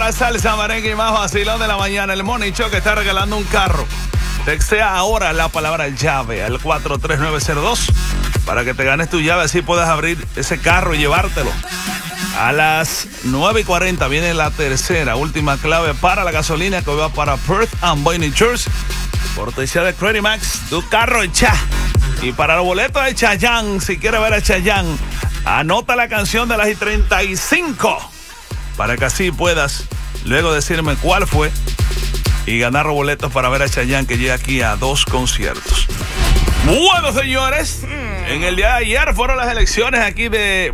más salsa, merengue y más vacilón de la mañana. El Morning Show que está regalando un carro. Textea ahora la palabra llave al 43902 para que te ganes tu llave, así puedas abrir ese carro y llevártelo. A las 9:40 viene la tercera, última clave para la gasolina que va para Perth and Boynton Church. Cortesía de Credit Max, tu carro hecha. Y para los boletos de Chayanne, si quieres ver a Chayanne, anota la canción de las I-35 para que así puedas luego decirme cuál fue y ganar los boletos para ver a Chayanne, que llega aquí a 2 conciertos. Bueno, señores, en el día de ayer fueron las elecciones aquí de